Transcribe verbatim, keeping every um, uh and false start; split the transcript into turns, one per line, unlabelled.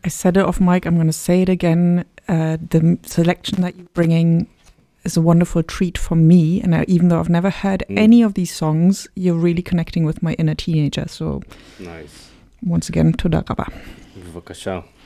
I said it off mic, I'm going to say it again. Uh, the selection that you're bringing is a wonderful treat for me. And I, even though I've never heard mm. any of these songs, you're really connecting with my inner teenager. So,
nice.
Once again, תודה רבה.
בבקשה.